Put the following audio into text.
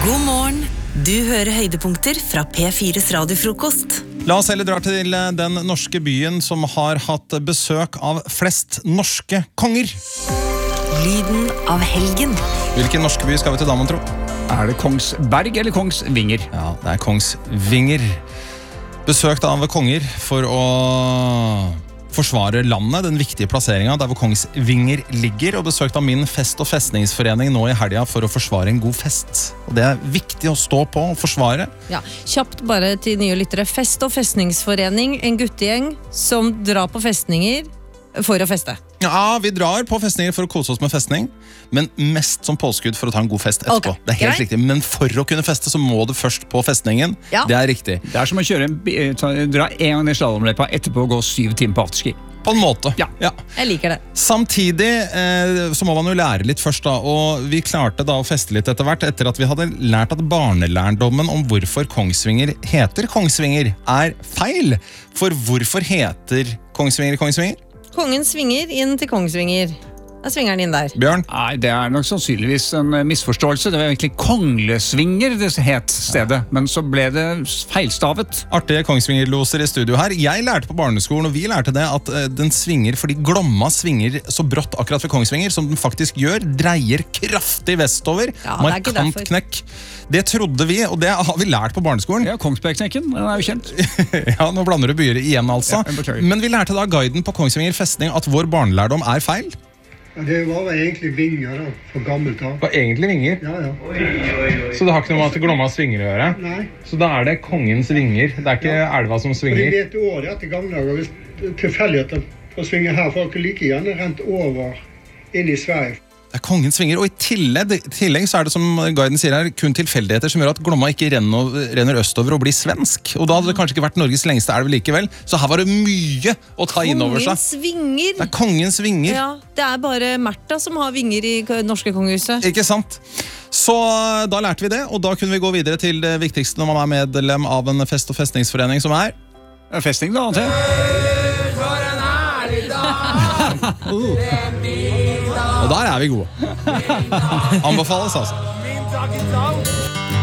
God morgen. Du hører høydepunkter fra P4's radiofrokost. La oss heller dra til den norske byen som har hatt besøk av flest norske konger. Lyden av helgen. Hvilken norske by skal vi til da, mon tro? Er det Kongsberg eller Kongsvinger? Ja, det er Kongsvinger. Besøkt av konger for å forsvare landet, den viktige plasseringen der hvor Kongsvinger ligger, og besøkt av min fest- og festningsforening nå i helga for å forsvare en god fest. Og det er viktig å stå på og forsvare. Ja, kjapt bare til nye lyttere. Fest- og festningsforening, en guttegjeng som drar på festninger for å feste. Ja, vi drar på festninger for å kose oss med festning, men mest som påskudd for å ta en god fest etterpå. Ok, Det er helt greit. riktig, men for å kunne feste så må du først på festningen. Ja. Det er riktig. Det er som å dra en gang i slalomløypa etterpå og gå 7 timer på afterski. På en måte. Ja. Jeg liker det. Samtidig så må man jo lære litt først da, og vi klarte da å feste litt etter hvert, etter at vi hadde lært at barnelærdommen om hvorfor Kongsvinger heter Kongsvinger er feil. For hvorfor heter Kongsvinger Kongsvinger? Kongen svinger inn til Kongsvinger. Da svinger han inn der. Bjørn? Nei, det er nok sannsynligvis en misforståelse. Det var egentlig Konglesvinger det het stedet, men så ble det feilstavet. Artige Kongsvingerloser i studio her. Jeg lærte på barneskolen, og vi lærte det, at den svinger fordi Glomma svinger så brått akkurat ved Kongsvinger, som den faktisk gjør, dreier kraftig vestover. Ja, det er ikke Markant derfor. knekk. Det trodde vi, og det har vi lært på barneskolen. Ja, Kongsbergknekken, den er jo kjent. Ja, nå blander du byer igjen altså. Ja, jeg beklager. Men vi lærte da guiden på Kongsvinger festning at vår barnelærdom er feil. Ja, det var vel egentlig vinger da, for gammelt av. Det var egentlig vinger. Ja, ja. Så det har ikke noe med at Glomma svinger å gjøre. Nei, Så da er det kongens vinger. Det er ikke elva som for de vet jo også det at i gamle dager, hvis tilfeldigheter å svinge her, for dere like gjerne rent over inn i Sverige. Det er kongens vinger, og i tillegg så er det som guiden sier her, kun tilfeldigheter som gjør at Glomma ikke renner østover og blir svensk. Og da hadde det kanskje ikke vært Norges lengste elv likevel. Så her var det mye å ta inn over seg. Kongens vinger. Det er kongens vinger. Ja, det er bare Märtha som har vinger i norske kongehuset. Ikke sant? Så da lærte vi det, og da kunne vi gå videre til det viktigste når man er medlem av en fest- og festningsforening som er... Festing da, til. Og der er vi gode. Anbefales altså.